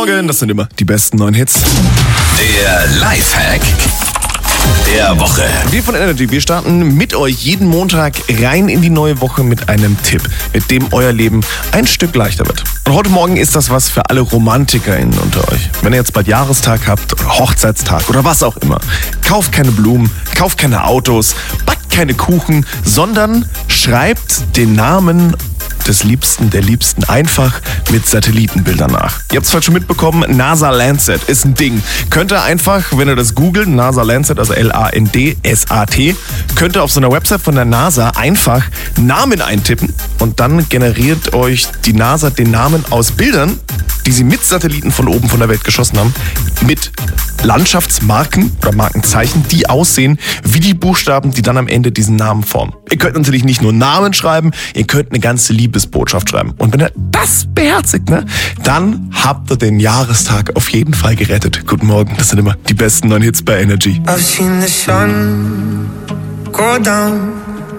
Morgen, das sind immer die besten neuen Hits. Der Lifehack der Woche. Wir von Energy, wir starten mit euch jeden Montag rein in die neue Woche mit einem Tipp, mit dem euer Leben ein Stück leichter wird. Und heute Morgen ist das was für alle RomantikerInnen unter euch. Wenn ihr jetzt bald Jahrestag habt oder Hochzeitstag oder was auch immer, kauft keine Blumen, kauft keine Autos, backt keine Kuchen, sondern schreibt den Namen des Liebsten, der Liebsten einfach mit Satellitenbildern nach. Ihr habt es vielleicht schon mitbekommen, NASA Landsat ist ein Ding. Könnt ihr einfach, wenn ihr das googelt, NASA Landsat, also Landsat, könnt ihr auf so einer Website von der NASA einfach Namen eintippen und dann generiert euch die NASA den Namen aus Bildern, die sie mit Satelliten von oben von der Welt geschossen haben, mit Landschaftsmarken oder Markenzeichen, die aussehen wie die Buchstaben, die dann am Ende diesen Namen formen. Ihr könnt natürlich nicht nur Namen schreiben, ihr könnt eine ganze Liebesbotschaft schreiben. Und wenn ihr das beherzigt, dann habt ihr den Jahrestag auf jeden Fall gerettet. Guten Morgen, das sind immer die besten neuen Hits bei Energy. I've seen the sun go down.